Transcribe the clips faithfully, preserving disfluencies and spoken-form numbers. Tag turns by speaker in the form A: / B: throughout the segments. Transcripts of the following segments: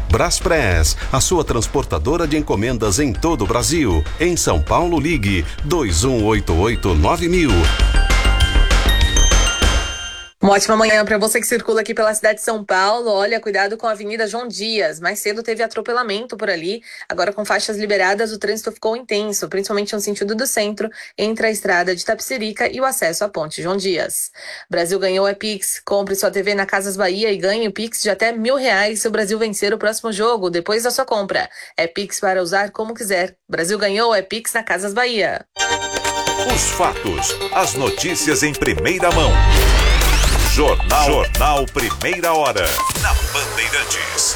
A: Braspress, a sua transportadora de encomendas em todo o Brasil. Em São Paulo, ligue dois um oito oito nove mil.
B: Uma ótima manhã para você que circula aqui pela cidade de São Paulo. Olha, cuidado com a Avenida João Dias. Mais cedo teve atropelamento por ali. Agora, com faixas liberadas, o trânsito ficou intenso, principalmente no sentido do centro, entre a estrada de Tapicerica e o acesso à ponte João Dias. Brasil ganhou é Pix. Compre sua T V na Casas Bahia e ganhe o Pix de até mil reais se o Brasil vencer o próximo jogo, depois da sua compra. É Pix para usar como quiser. Brasil ganhou é Pix na Casas Bahia.
C: Os fatos, as notícias em primeira mão. Jornal, Jornal Primeira Hora, na Bandeirantes.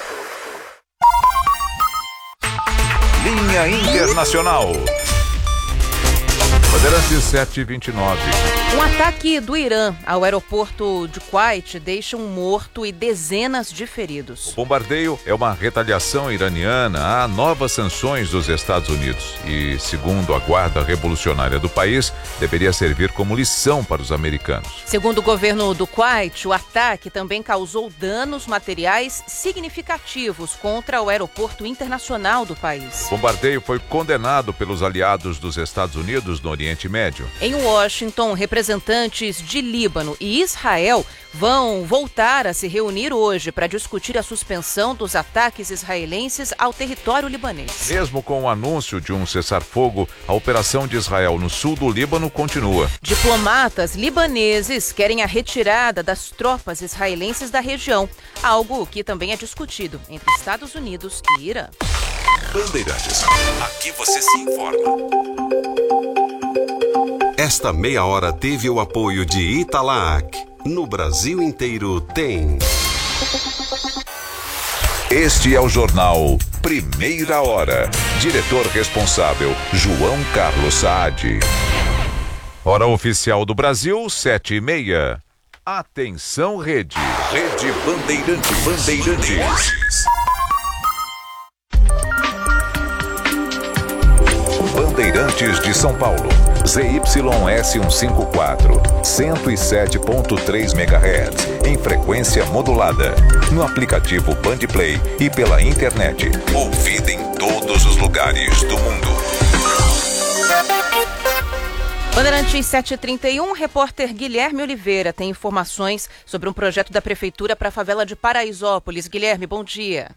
C: Linha Internacional.
D: Bandeirantes sete e vinte e nove.
E: Um ataque do Irã ao aeroporto de Kuwait deixa um morto e dezenas de feridos.
D: O bombardeio é uma retaliação iraniana a novas sanções dos Estados Unidos e, segundo a Guarda Revolucionária do país, deveria servir como lição para os americanos.
E: Segundo o governo do Kuwait, o ataque também causou danos materiais significativos contra o aeroporto internacional do país.
D: O bombardeio foi condenado pelos aliados dos Estados Unidos no Oriente Médio.
E: Em Washington, representantes de Líbano e Israel vão voltar a se reunir hoje para discutir a suspensão dos ataques israelenses ao território libanês.
D: Mesmo com o anúncio de um cessar-fogo, a operação de Israel no sul do Líbano continua.
E: Diplomatas libaneses querem a retirada das tropas israelenses da região, algo que também é discutido entre Estados Unidos e Irã.
C: Bandeirantes, aqui você se informa.
A: Esta meia hora teve o apoio de Italac. No Brasil inteiro tem.
C: Este é o Jornal Primeira Hora. Diretor responsável, João Carlos Saad.
D: Hora oficial do Brasil, sete e meia. Atenção, Rede.
C: Rede Bandeirantes. Bandeirantes. Bandeirantes de São Paulo. Z Y S cento e cinquenta e quatro, cento e sete ponto três megahertz, em frequência modulada. No aplicativo Bandplay e pela internet. Ouvida em todos os lugares do mundo.
E: Bandeirantes sete e trinta e um, repórter Guilherme Oliveira tem informações sobre um projeto da Prefeitura para a favela de Paraisópolis. Guilherme, bom dia.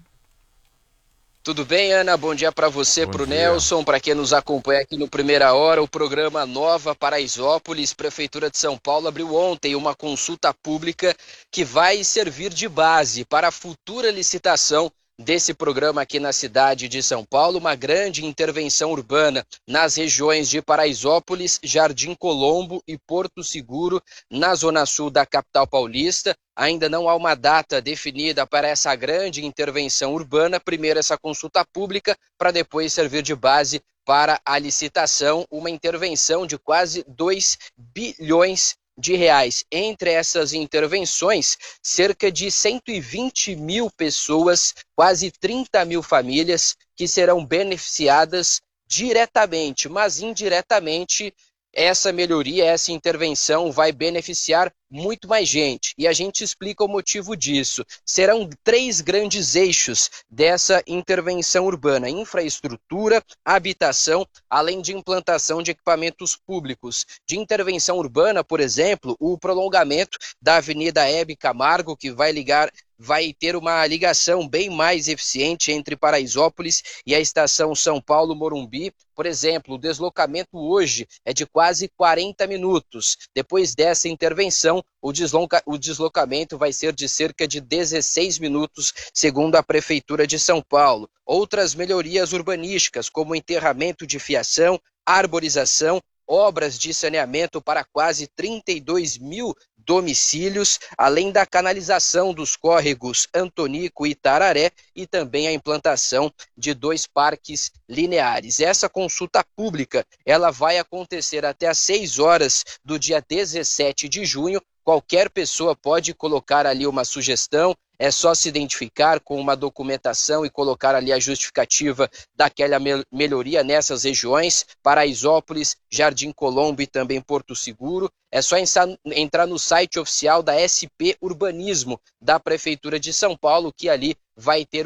F: Tudo bem, Ana? Bom dia para você, para o Nelson, para quem nos acompanha aqui no Primeira Hora. O programa Nova Paraisópolis, Prefeitura de São Paulo, abriu ontem uma consulta pública que vai servir de base para a futura licitação desse programa aqui na cidade de São Paulo, uma grande intervenção urbana nas regiões de Paraisópolis, Jardim Colombo e Porto Seguro, na zona sul da capital paulista. Ainda não há uma data definida para essa grande intervenção urbana. Primeiro essa consulta pública, para depois servir de base para a licitação, uma intervenção de quase dois bilhões de reais. Entre essas intervenções, cerca de cento e vinte mil pessoas, quase trinta mil famílias que serão beneficiadas diretamente, mas indiretamente essa melhoria, essa intervenção vai beneficiar muito mais gente. E a gente explica o motivo disso. Serão três grandes eixos dessa intervenção urbana: infraestrutura, habitação, além de implantação de equipamentos públicos. De intervenção urbana, por exemplo, o prolongamento da Avenida Hebe Camargo, que vai ligar vai ter uma ligação bem mais eficiente entre Paraisópolis e a estação São Paulo-Morumbi. Por exemplo, o deslocamento hoje é de quase quarenta minutos. Depois dessa intervenção, o, desloca, o deslocamento vai ser de cerca de dezesseis minutos, segundo a Prefeitura de São Paulo. Outras melhorias urbanísticas, como enterramento de fiação, arborização, obras de saneamento para quase trinta e dois mil domicílios, além da canalização dos córregos Antonico e Tararé e também a implantação de dois parques lineares. Essa consulta pública, ela vai acontecer até às seis horas do dia dezessete de junho. Qualquer pessoa pode colocar ali uma sugestão, é só se identificar com uma documentação e colocar ali a justificativa daquela melhoria nessas regiões, Paraisópolis, Jardim Colombo e também Porto Seguro. É só entrar no site oficial da S P Urbanismo da Prefeitura de São Paulo, que ali vai ter